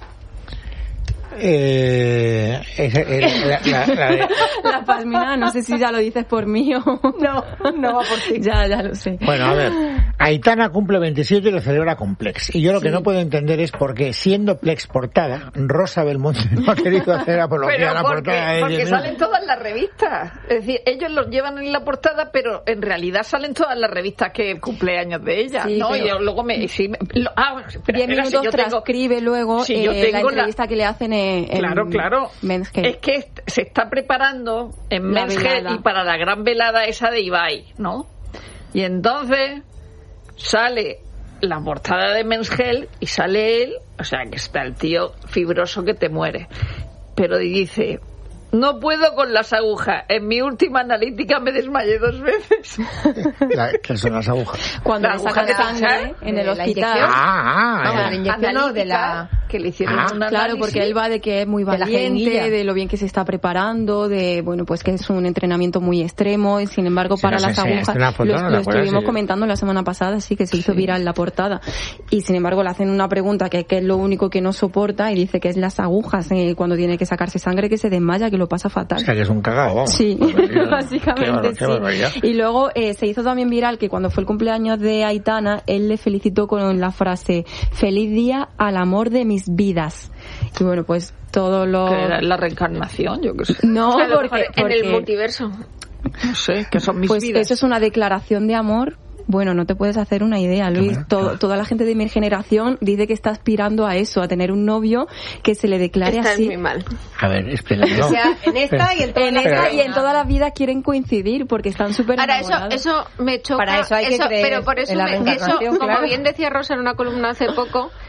Eh, esa- eh, la, la- la de- La pasmina, no sé si ya lo dices por mí o... No, no va por ti. Ya, ya lo sé. Bueno, a ver, Aitana cumple veintisiete y lo celebra con Plex. Y yo lo que Sí. no puedo entender es por qué, siendo Plex portada, Rosa Belmonte no ha querido hacer apología Pero a la porque, portada de porque diez salen minutos. todas las revistas. Es decir, ellos los llevan en la portada, pero en realidad salen todas las revistas que cumpleaños de ella. Sí, ¿no? pero- Y yo luego me... sí, me- lo- ah, bueno, espera, Diez espera, si minutos yo tengo- transcribe luego si yo eh, la tengo entrevista que le hacen en, en Claro, claro. Men's Health. Es que est- se está preparando en La Men's Health velada. y para la gran velada esa de Ibai, ¿no? Y entonces sale la portada de Men's Health y sale él, o sea, que está el tío fibroso que te muere. Pero dice... No puedo con las agujas. En mi última analítica me desmayé dos veces. La- ¿Qué son las agujas? Cuando la le aguja sacan de sangre pinchar, en el de la hospital. inyección. Ah, Vamos, ah, la eh. inyección no, de la... que le hicieron Ah, una Claro, porque él va de que es muy de la valiente, jeringuilla. de lo bien que se está preparando, de, bueno, pues que es un entrenamiento muy extremo, y sin embargo, Sí, para nos las enseñaste agujas, una foto, lo, ¿no? lo ¿Te acuerdas? estuvimos Sí. comentando la semana pasada, sí, que se hizo viral la portada. Y sin embargo, le hacen una pregunta que, que es lo único que no soporta, y dice que es las agujas, eh, cuando tiene que sacarse sangre, que se desmaya, que lo pasa O fatal. sea, que es un cagao, vamos. Sí, Qué básicamente barbar- qué barbaridad. sí. Y luego eh, se hizo también viral que cuando fue el cumpleaños de Aitana, él le felicitó con la frase "Feliz día al amor de mis vidas". Y bueno, pues todo lo... Que era la reencarnación, yo qué sé. No, A lo porque, mejor en el porque, multiverso. No sé, que son mis pues vidas. eso es una declaración de amor. Bueno, no te puedes hacer una idea, Luis. Claro, Todo- claro. Toda la gente de mi generación dice que está aspirando a eso, a tener un novio que se le declare Estás así. muy mal. A ver, explícalo. O sea, en esta y en todas En las esta Pero- y en todas las vidas quieren coincidir porque están súper Ahora, eso, enamorados. eso me choca. Para eso hay que creer pero por eso, en la me- eso, reencarnación, como claro. bien decía Rosa en una columna hace poco,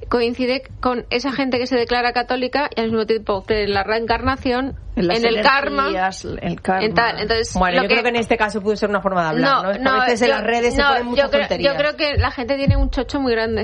coincide con esa gente que se declara católica y al mismo tiempo cree en la reencarnación, en, en el karma, el karma. En tal. Entonces, bueno, yo que... creo que en este caso puede ser una forma de hablar, ¿no? No, a veces yo, en las redes no, se ponen muchas yo creo, tonterías. yo creo que la gente tiene un chocho muy grande.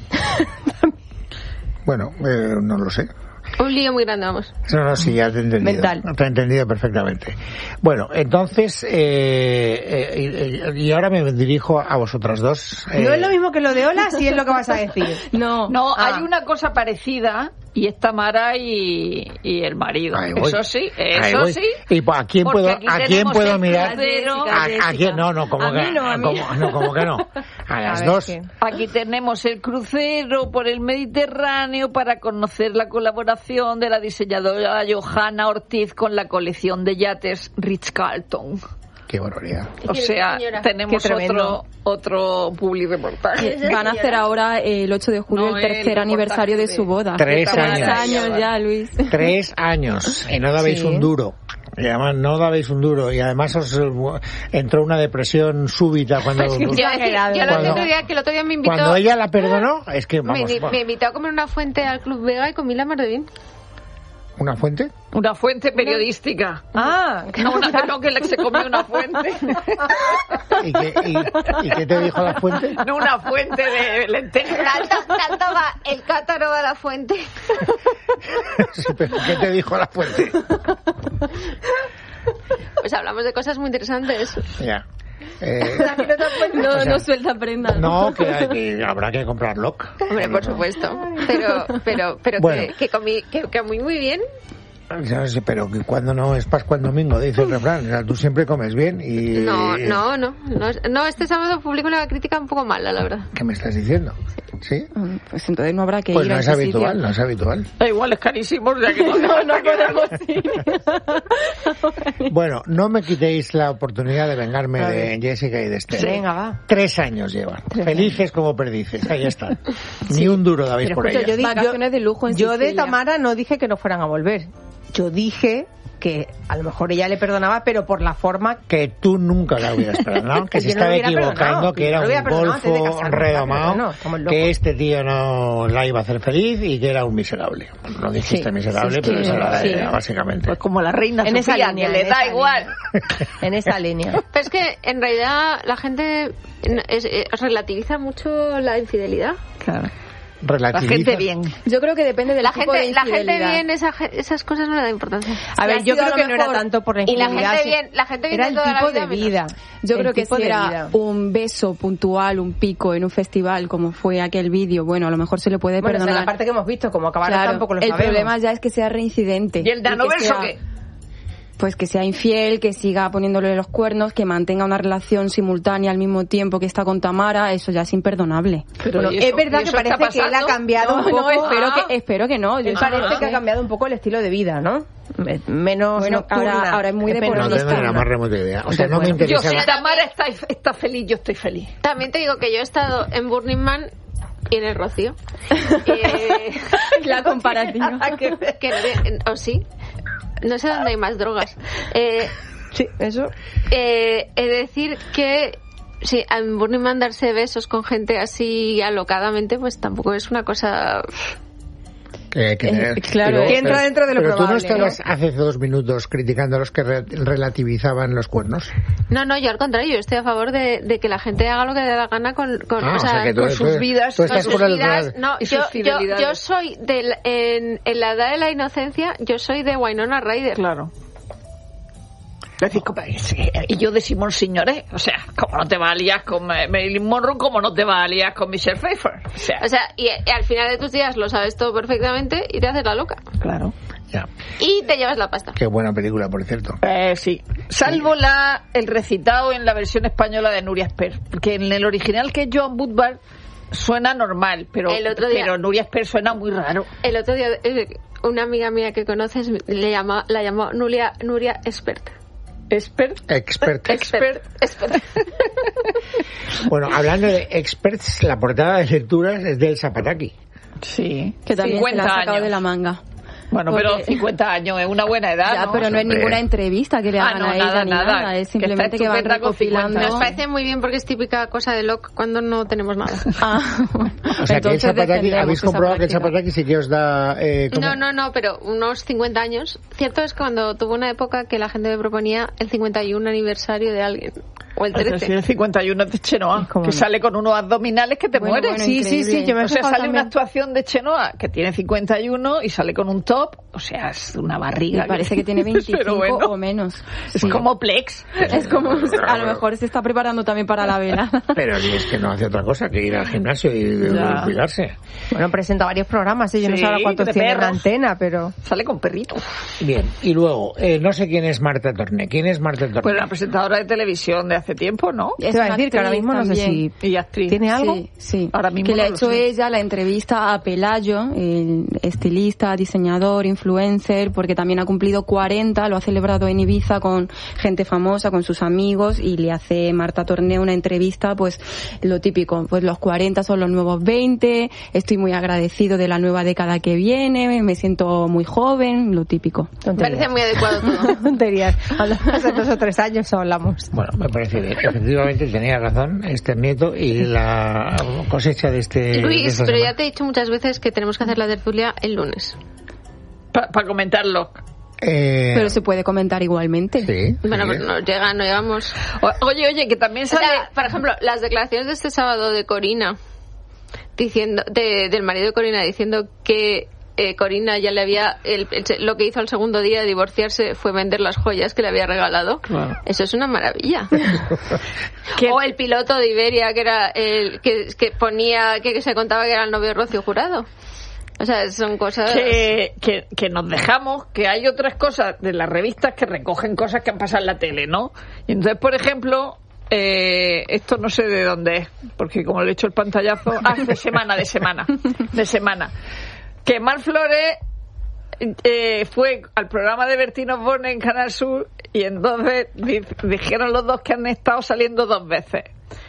Bueno, eh, no lo sé. Un lío muy grande, vamos. No, no, sí, ya te he entendido. Mental. Te he entendido perfectamente. Bueno, entonces, eh, eh, y ahora me dirijo a vosotras dos. Eh. No es lo mismo que lo de Ola, si es lo que vas a decir. No, No, Ah. hay una cosa parecida y es Tamara y, y el marido. Ahí voy. Eso sí, Ahí eso voy. sí. ¿Y a quién Porque puedo, aquí a quién tenemos puedo el mirar? crucero. ¿A, a quién? No, no, como A que mí no, a mí. como- no, como que no. A las A ver, dos. ¿qué? Aquí tenemos el crucero por el Mediterráneo para conocer la colaboración de la diseñadora Johanna Ortiz con la colección de yates Ritz-Carlton. Qué barbaridad. O Qué sea, señora. tenemos Qué tremendo. otro otro publi reportaje. van a hacer ahora el ocho de julio No, el el tercer aniversario de reportaje su de- boda. Tres Tres años. años ya, Luis. Tres años y no dabais Sí. un duro. Y además no dabais un duro y además os eh, entró una depresión súbita cuando Yo, decir, exagerado. yo el Cuando- otro día, que el otro día me invitó, cuando ella la perdonó. Es que me, vamos, me invitó a comer una fuente al Club Vega y comí la mar de bien. una fuente. Una fuente periodística. Ah, No, una, no que se comió una fuente. ¿Y qué, y- y qué te dijo la fuente? No una fuente de lentejas. Cantaba el cátaro de la fuente. Sí, pero ¿qué te dijo la fuente? Pues hablamos de cosas muy interesantes. Ya. Eh, No, O sea, no suelta prenda. no, que, que habrá que comprar lock. Hombre, por supuesto. Pero, pero, pero Bueno. que, que comí, que, que muy muy bien. No sé, pero que cuando no es Pascua en domingo, dice el refrán. O sea, tú siempre comes bien y... No, no, no, no. No, este sábado publico una crítica un poco mala, la verdad. ¿Qué me estás diciendo? ¿Sí? Pues entonces no habrá que Pues ir no a es ese habitual, sitio. no es habitual. Da igual, es carísimo. O sea que no, No, no podemos ir. Bueno, no me quitéis la oportunidad de vengarme A de ver. Jessica y de Esther. venga, va. Tres años llevan. Felices como perdices. Ahí están. Ni un duro dabais Pero por escucha, ella. yo di- Vacaciones de lujo en Yo de Sicilia. Tamara no dije que no fueran a volver. Yo dije que a lo mejor ella le perdonaba, pero por la forma Que tú nunca la hubieras perdonado, que se Yo no lo estaba hubiera equivocando, perdonado, que yo era no lo hubiera un perdonado antes de golfo casarnos, redomado, no, estamos locos. que este tío no la iba a hacer feliz y que era un miserable. No dijiste Sí, miserable, sí, es pero que- esa era la sí. idea, básicamente. Pues como la reina En esa Sofía, línea, que le en da esa igual. en esa línea. Pero es que en realidad la gente es- es- relativiza mucho la infidelidad. Claro. La Relativiza. gente bien. Yo creo que depende del La tipo gente, de la gente infidelidad. bien, esa ge- esas cosas no le da importancia. A Si ver, ha yo sido creo a que lo no era mejor- tanto por la Y la infidelidad, gente sí. bien, la gente bien Era de el toda la tipo vida, de menos. vida. Yo el creo que tipo si de era vida. un beso puntual, un pico en un festival, como fue aquel vídeo, bueno, a lo mejor se le puede Bueno, esa es perdonar. la parte que hemos visto, como acabar Claro, tampoco lo el sabemos. problema ya es que sea reincidente. ¿Y el que Danoverso sea- qué? Pues que sea infiel, que siga poniéndole los cuernos, que mantenga una relación simultánea al mismo tiempo que está con Tamara, eso ya es imperdonable. Pero Bueno, ¿y eso- es verdad y que eso está parece que él ha pasando? cambiado No, un poco. no, espero Ah. que, espero que no. Yo Me parece no que ha sé. cambiado un poco el estilo de vida, ¿no? Me- Menos Bueno, nocturna. ahora- ahora es muy menos No deportista. tengo ni la nocturna. más remota idea. O sea, no me Bueno. Yo, interesa si la... Tamara está, está feliz, yo estoy feliz. También te digo que yo he estado en Burning Man y en el Rocío. eh, La comparativa. que, que no- o sí. No sé dónde hay más drogas. Eh, Sí, eso. eh, he de decir que sí, en Burning Man darse besos con gente así alocadamente, pues tampoco es una cosa. Que, que- Eh, claro, pero- que entra pero- dentro de lo pero tú no probable, estabas hace dos minutos criticando a los que re- relativizaban los cuernos. No, no, yo al contrario, yo estoy a favor de, de que la gente haga lo que le dé la gana con, con, Ah, o sea, que tú- con tú- sus vidas, tú con estás sus por el vidas. lado- No, y yo, sus yo, fidelidades. yo soy del, en, en la edad de la inocencia, yo soy de Winona Ryder. Claro. Es decir, como- es que- y yo de Simón Signoret, o sea, como no te vas a liar con eh, Marilyn Monroe, como no te vas a liar con Michelle Pfeiffer. O sea, O sea, y, y al final de tus días lo sabes todo perfectamente y te haces la loca. claro. Ya. Y te llevas la pasta. Qué buena película, por cierto. Eh, sí. Salvo la el recitado en la versión española de Nuria Esper, que en el original, que es Joan Woodward, suena normal, pero, El otro día- pero Nuria Esper suena muy raro. El otro día, eh, una amiga mía que conoces le llama, la llamó Nuria, Nuria Expert. Esper. Expert. Expert. Expert. Bueno, hablando de experts, la portada de lecturas es del Zapataki. Sí. Que también se la cincuenta ha sacado años. de la manga. Bueno, Porque... pero cincuenta años es una buena edad, ya, ¿no? pero no es ninguna entrevista que le ah, hagan no, a ella nada, ni nada. nada. Es simplemente que, que van recopilando. Nos parece muy bien porque es típica cosa de Locke cuando no tenemos nada. Ah, o sea, que el Zapataki, habéis comprobado que el Zapataki sí que os da... Eh, no, no, no, pero unos cincuenta años. Cierto es que cuando tuvo una época que la gente me proponía el cincuenta y uno aniversario de alguien. O el trece. Si el cincuenta y uno es de Chenoa, que sale con unos abdominales que te bueno, mueres. Bueno, sí, sí, sí. Yo me o sea, sale también. Una actuación de Chenoa que tiene cincuenta y uno y sale con un top, o sea, es una barriga. Me parece que, que tiene veinticinco bueno, o menos. Es sí. como Plex. Es como, a lo mejor se está preparando también para la vela. Pero es que no hace otra cosa que ir al gimnasio y cuidarse. Bueno, presenta varios programas, ¿eh? Yo sí, no sé ahora cuántos tiene en antena, pero... Sale con perrito. Bien, y luego, eh, no sé quién es Marta Torné. ¿Quién es Marta Torné? Pues la presentadora de televisión de hace tiempo, ¿no? Es Te iba a decir que ahora mismo también. No sé si... Y actriz. ¿Tiene algo? Sí, sí. Ahora mismo que le no ha hecho sé. ella la entrevista a Pelayo, el estilista, diseñador, influencer, porque también ha cumplido cuarenta, lo ha celebrado en Ibiza con gente famosa, con sus amigos, y le hace Marta Torné una entrevista, pues lo típico, pues los cuarenta son los nuevos veinte, estoy muy agradecido de la nueva década que viene, me siento muy joven, lo típico. Me parece muy adecuado todo. Tonterías. Hace dos o tres años hablamos. Bueno, me parece bien. Efectivamente tenía razón este nieto y la cosecha de este... Luis, de pero semana. ya te he dicho muchas veces que tenemos que hacer la tertulia el lunes. Para pa comentarlo. Eh, pero se puede comentar igualmente. Sí. Bueno, sí. pues no llega, no llegamos. O, oye, oye, que también sale... O sea, por ejemplo, las declaraciones de este sábado de Corina, diciendo de, del marido de Corina, diciendo que eh, Corina ya le había... El, el, lo que hizo al segundo día de divorciarse fue vender las joyas que le había regalado. Claro. Eso es una maravilla. O el piloto de Iberia, que era el que, que ponía, que, que se contaba que era el novio de Rocío Jurado. O sea, son cosas... Que, que, que nos dejamos, que hay otras cosas de las revistas que recogen cosas que han pasado en la tele, ¿no? Y entonces, por ejemplo, eh, esto no sé de dónde es, porque como le he hecho el pantallazo, hace semana, de semana, de semana. Que Mar Flores eh, fue al programa de Bertín Osborne en Canal Sur y entonces di- dijeron los dos que han estado saliendo dos veces.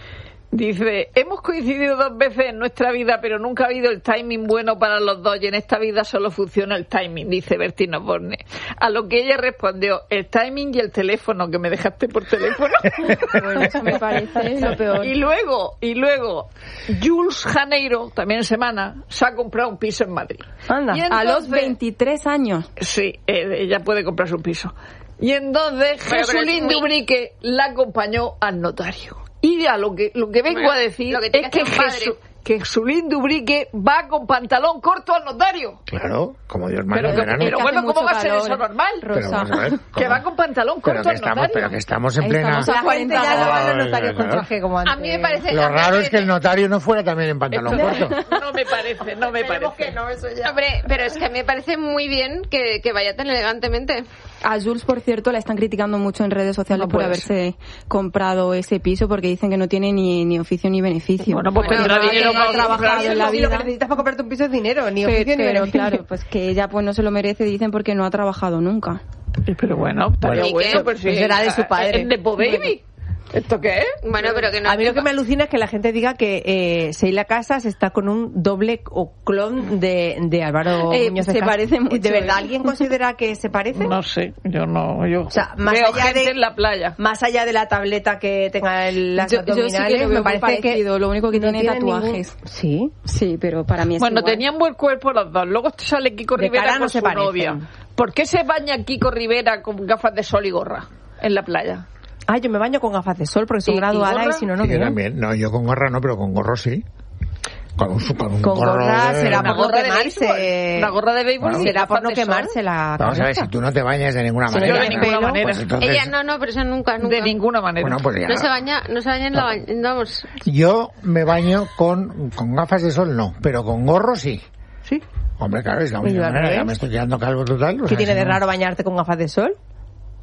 Dice, hemos coincidido dos veces en nuestra vida, pero nunca ha habido el timing bueno para los dos y en esta vida solo funciona el timing, dice Bertín Osborne. A lo que ella respondió, el timing y el teléfono, que me dejaste por teléfono. Bueno, eso me parece lo peor. Y luego, y luego, Jules Janeiro, también en semana, se ha comprado un piso en Madrid. Anda, Y a entonces- los veintitrés años. Sí, eh, ella puede comprarse un piso. Y entonces Bueno, pero Jesulín es muy- Dubrique la acompañó al notario. Y ya lo que, lo que vengo Bueno, a decir lo que tiene es que que, hacer un padre. Jesu- que Jesulín Dubrique va con pantalón corto al notario. Claro, como Dios manda Pero, en verano. pero que bueno, hace ¿cómo mucho va a ser calor, eso normal? Pero Rosa. vamos a ver, Que ¿cómo? va con pantalón pero corto que al estamos, notario. pero que estamos en Ahí plena... estamos La gente ya no va a los Claro, notarios con claro. traje como antes. A mí me parece... Lo a mí raro me es que el parece- notario no fuera también en pantalón Esto- corto. No me parece, no me parece. Hombre, pero es que a mí me parece muy bien que, que vaya tan elegantemente. A Jules, por cierto, la están criticando mucho en redes sociales No por puede haberse comprado ese piso porque dicen que no tiene ni, ni oficio ni beneficio. Bueno, pues Bueno, tendrá pero dinero que para ha trabajado comprarse. en la Si vida. lo que necesitas para comprarte un piso es dinero, ni Pe- oficio ni pero beneficio. claro, pues que ella pues no se lo merece, dicen, porque no ha trabajado nunca. Pero bueno, estaría Bueno, bueno, ¿y pues qué? sí. Será de su padre. ¿Es Nepo Baby? ¿Esto qué es? Bueno, pero que no... A mí lo que me alucina es que la gente diga que eh, Sheila Casas está con un doble o clon de, de Álvaro Eh, Muñoz de se Castro. parece mucho, ¿De verdad ¿eh? alguien considera que se parece? No sé, yo no, yo O sea, más veo allá gente de- en la playa. Más allá de la tableta que tenga el, las Yo- yo sí que abdominales, lo veo me muy parece parecido, que lo único que no tiene tatuajes. ningún- Sí. Sí, pero para mí es Bueno, igual. tenían buen cuerpo los dos. Luego sale Kiko De Rivera cara con no se su parecen. novia. ¿Por qué se baña Kiko Rivera con gafas de sol y gorra en la playa? Ah, yo me baño con gafas de sol porque soy ¿Y- y graduada y, gorra? si no, no Sí, yo veo. también. No, yo con gorra no, pero con gorro sí. Con un, con un Con gorro gorra de- será Una por no gorra de quemarse. béisbol. Una gorra de béisbol. Bueno, y Será por gafas no de sol. quemarse la Vamos a ver, cabeza. si tú no te bañas de ninguna Si no manera... Yo de ninguna pelo, manera. pues entonces, Ella no, no, pero eso nunca, nunca. De ninguna manera. Bueno, pues ya. No se baña, no se baña en la baña, vamos. Yo me baño con, con gafas de sol, no, pero con gorro sí. Sí. Hombre, claro, es la Pues única yo al manera. revés. Ya me estoy quedando calvo total. o ¿Qué sea, tiene si de no- raro bañarte con gafas de sol?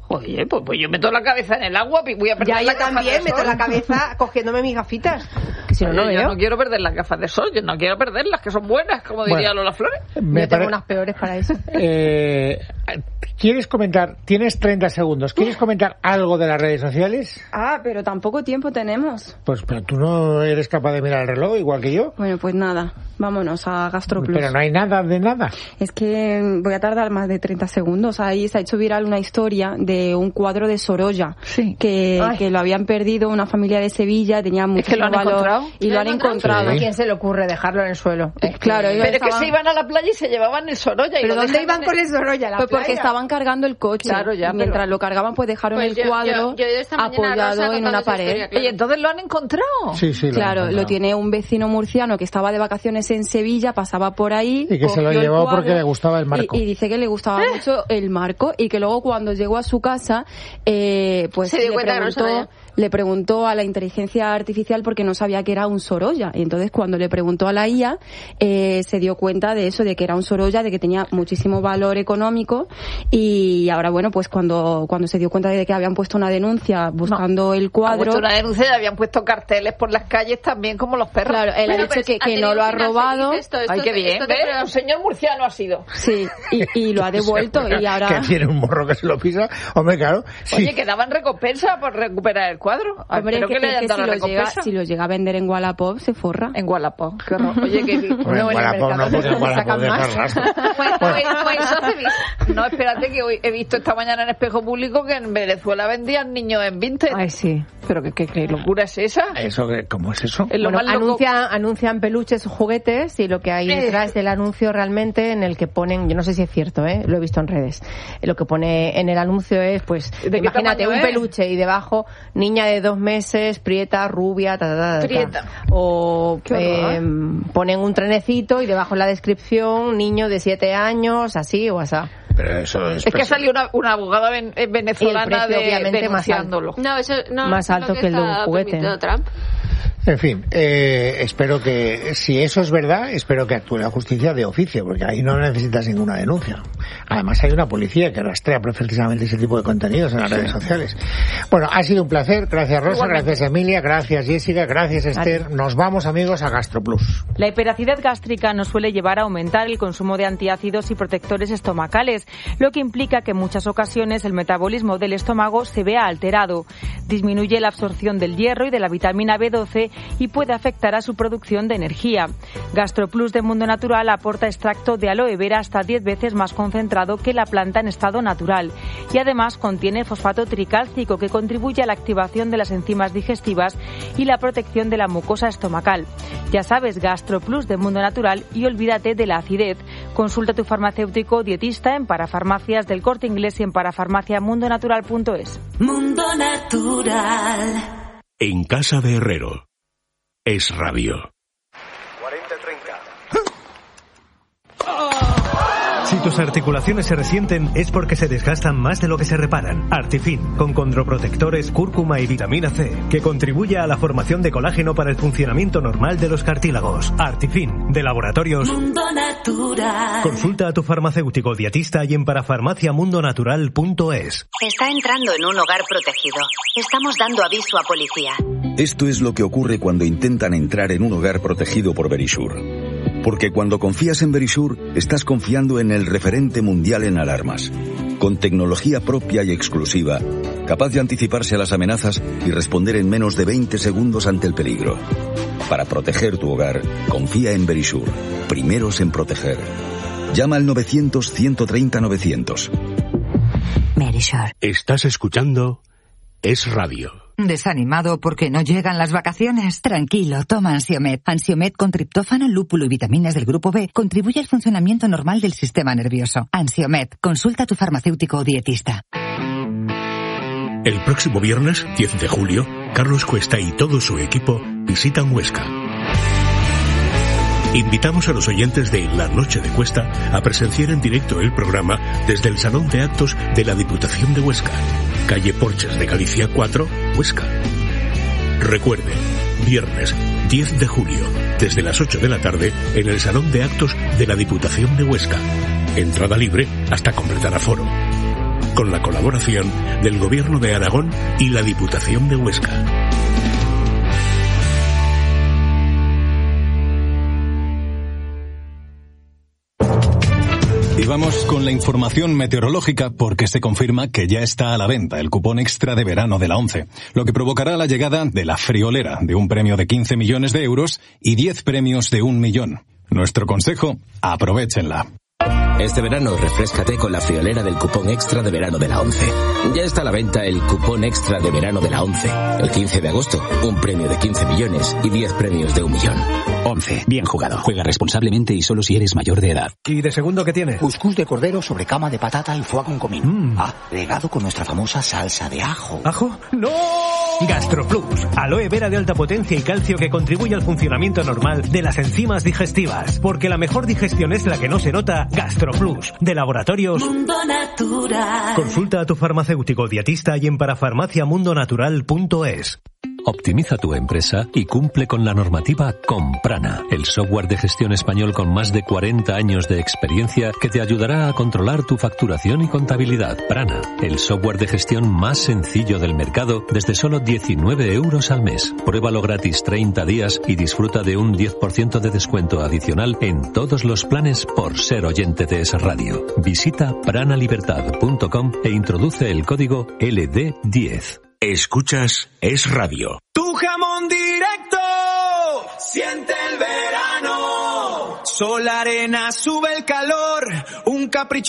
Oye, pues, pues yo meto la cabeza en el agua y voy a perder ya, la yo también meto la cabeza cogiéndome mis gafitas. Que si no, no Oye, veo. Yo no quiero perder las gafas de sol, yo no quiero perderlas, que son buenas, como diría Bueno, Lola Flores. Me yo tengo pare- unas peores para eso. Eh, ¿Quieres comentar? Tienes treinta segundos. ¿Quieres comentar algo de las redes sociales? Ah, pero tampoco tiempo tenemos. Pues pero tú no eres capaz de mirar el reloj igual que yo. Bueno, pues nada, vámonos a GastroPlus. Pero no hay nada de nada. Es que voy a tardar más de treinta segundos. Ahí se ha hecho viral una historia de un cuadro de Sorolla Sí. que, Ay. que lo habían perdido una familia de Sevilla, tenía mucho que lo han valor encontrado. y lo han encontrado. ¿A quién se le ocurre dejarlo en el suelo? Es que- Claro, ellos Pero es que estaban- se iban a la playa y se llevaban el Sorolla. Y ¿Pero lo dónde dejan iban en con el- el Sorolla? ¿A la Pues porque playa? estaban cargando el coche. Claro, ya, y mientras pero- lo cargaban, pues dejaron Pues el yo- cuadro yo- yo esta mañana apoyado Rosa en contando una esa pared. historia, claro. Y entonces lo han encontrado. Sí, sí. Lo Claro, he lo encontrado. tiene un vecino murciano que estaba de vacaciones en Sevilla, pasaba por ahí. Y que se lo cogió el llevó cuadro porque le gustaba el marco. Y, y dice que le gustaba mucho el marco y que luego cuando llegó a su casa, eh, pues Se dio le cuenta que no preguntó, sabía. le preguntó a la inteligencia artificial porque no sabía que era un Sorolla. Y entonces cuando le preguntó a la I A, eh, se dio cuenta de eso, de que era un Sorolla, de que tenía muchísimo valor económico. Y ahora, bueno, pues cuando, cuando se dio cuenta de que habían puesto una denuncia buscando el Ha cuadro. puesto una denuncia y habían puesto carteles por las calles también como los perros. Claro, él ha Bueno, dicho pero que, ha que tenido no lo ha un final robado. feliz esto, esto Ay, qué te- bien. esto te ¿Ves? prueba- Un señor murciano ha sido. Sí, y, y lo ha devuelto y ahora... Que tiene un morro que se lo pisa. Hombre, claro. Sí. Oye, que daban recompensa por recuperar el cuadro. Ay, Hombre, espero que, que, le que hayan dado si, la lo llega, recompensa. si lo llega a vender en Wallapop, se forra. En Wallapop. Qué horror. Oye, que... Hombre, no, en el Wallapop no, mercado porque en se Wallapop sacan deja más. rastro. Pues, pues, pues eso se vi- No, espérate, que hoy he visto esta mañana en Espejo Público que en Venezuela vendían niños en Vinted. Ay, sí. Pero qué, qué, qué locura es esa. Eso, que- ¿cómo es eso? Es lo Bueno, más loco. anuncia, anuncian peluches o juguetes y lo que hay Eh. detrás del anuncio realmente en el que ponen, yo no sé si es cierto, ¿eh? Lo he visto en redes, lo que pone en el anuncio es, pues, ¿De qué imagínate tamaño un es? peluche y debajo niña de dos meses, prieta, rubia, ta, ta, ta, ta, ta. Prieta. O Qué horror. eh, ponen un trenecito y debajo en la descripción niño de siete años, así o así. Pero eso es... Es que ha salido una, una abogada ven- eh, venezolana Y el precio, de, obviamente, más denunciándolo. No, eso no Más es lo alto que el de un está juguete. permitido Trump. En fin, eh, espero que, si eso es verdad, espero que actúe la justicia de oficio, porque ahí no necesitas ninguna denuncia. Además hay una policía que rastrea precisamente ese tipo de contenidos en las redes sociales. Bueno, ha sido un placer. Gracias Rosa, Igualmente. gracias Emilia, gracias Jessica, gracias Esther. Nos vamos amigos a GastroPlus. La hiperacidez gástrica nos suele llevar a aumentar el consumo de antiácidos y protectores estomacales, lo que implica que en muchas ocasiones el metabolismo del estómago se vea alterado. Disminuye la absorción del hierro y de la vitamina B doce y puede afectar a su producción de energía. GastroPlus de Mundo Natural aporta extracto de aloe vera hasta diez veces más concentrado que la planta en estado natural y además contiene fosfato tricálcico que contribuye a la activación de las enzimas digestivas y la protección de la mucosa estomacal. Ya sabes, GastroPlus de Mundo Natural y olvídate de la acidez. Consulta a tu farmacéutico o dietista en parafarmacias del Corte Inglés y en parafarmaciamundonatural punto es. Mundo Natural. En casa de Herrero. Es radio. cuarenta treinta. Si tus articulaciones se resienten es porque se desgastan más de lo que se reparan. Artifin, con condroprotectores, cúrcuma y vitamina C, que contribuye a la formación de colágeno para el funcionamiento normal de los cartílagos. Artifin, de Laboratorios Mundo Natural. Consulta a tu farmacéutico dietista y en parafarmaciamundonatural punto es. Está entrando en un hogar protegido. Estamos dando aviso a policía. Esto es lo que ocurre cuando intentan entrar en un hogar protegido por Verisure. Porque cuando confías en Verisure, estás confiando en el referente mundial en alarmas. Con tecnología propia y exclusiva, capaz de anticiparse a las amenazas y responder en menos de veinte segundos ante el peligro. Para proteger tu hogar, confía en Verisure. Primeros en proteger. Llama al novecientos, ciento treinta, novecientos. Verisure. Estás escuchando Es Radio. ¿Desanimado porque no llegan las vacaciones? Tranquilo, toma Ansiomed. Ansiomed con triptófano, lúpulo y vitaminas del grupo B contribuye al funcionamiento normal del sistema nervioso. Ansiomed, consulta a tu farmacéutico o dietista. El próximo viernes, diez de julio, Carlos Cuesta y todo su equipo visitan Huesca. Invitamos a los oyentes de La Noche de Cuesta a presenciar en directo el programa desde el Salón de Actos de la Diputación de Huesca, calle Porches de Galicia cuatro, Huesca. Recuerde, viernes diez de julio, desde las ocho de la tarde, en el Salón de Actos de la Diputación de Huesca. Entrada libre hasta completar aforo. con la colaboración del Gobierno de Aragón y la Diputación de Huesca. Y vamos con la información meteorológica porque se confirma que ya está a la venta el cupón extra de verano de la ONCE, lo que provocará la llegada de la friolera de un premio de quince millones de euros y diez premios de un millón. Nuestro consejo, aprovéchenla. Este verano refréscate con la friolera del cupón extra de verano de la ONCE. Ya está a la venta el cupón extra de verano de la ONCE. El quince de agosto, un premio de quince millones y diez premios de un millón. ONCE, bien jugado. Juega responsablemente y solo si eres mayor de edad. ¿Y de segundo qué tiene? Cuscús de cordero sobre cama de patata y foie con comino. Mm. Ah, regado con nuestra famosa salsa de ajo. ¿Ajo? ¡No! GastroPlus, aloe vera de alta potencia y calcio que contribuye al funcionamiento normal de las enzimas digestivas. Porque la mejor digestión es la que no se nota. GastroPlus, de Laboratorios Mundo Natural. Consulta a tu farmacéutico dietista y en parafarmacia mundo natural punto es. Optimiza tu empresa y cumple con la normativa con Prana, el software de gestión español con más de cuarenta años de experiencia que te ayudará a controlar tu facturación y contabilidad. Prana, el software de gestión más sencillo del mercado desde solo diecinueve euros al mes. Pruébalo gratis treinta días y disfruta de un diez por ciento de descuento adicional en todos los planes por ser oyente de Es Radio. Visita pranalibertad punto com e introduce el código L D diez. Escuchas Es Radio. Tu jamón directo, siente el verano. Sol, arena, sube el calor, un capricho